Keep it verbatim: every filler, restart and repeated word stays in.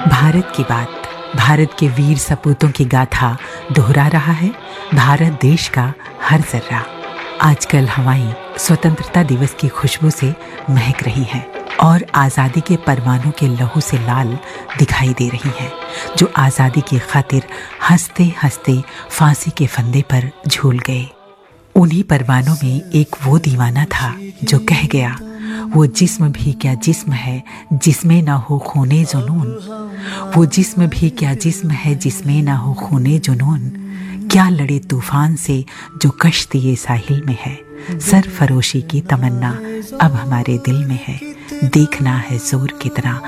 भारत की बात, भारत के वीर सपूतों की गाथा दोहरा रहा है भारत देश का हर जर्रा। आजकल हवाएं स्वतंत्रता दिवस की खुशबू से महक रही हैं और आज़ादी के परवानों के लहू से लाल दिखाई दे रही हैं, जो आज़ादी की खातिर हंसते हंसते फांसी के फंदे पर झूल गए। उन्हीं परवानों में एक वो दीवाना था जो कह गया, वो जिस्म भी क्या जिस्म है जिसमें ना हो खूने जुनून। वो जिस्म भी क्या जिस्म है जिसमें ना हो खूने जुनून। क्या लड़े तूफान से जो कश्ती ये साहिल में है। सरफरोशी की तमन्ना अब हमारे दिल में है। देखना है जोर कितना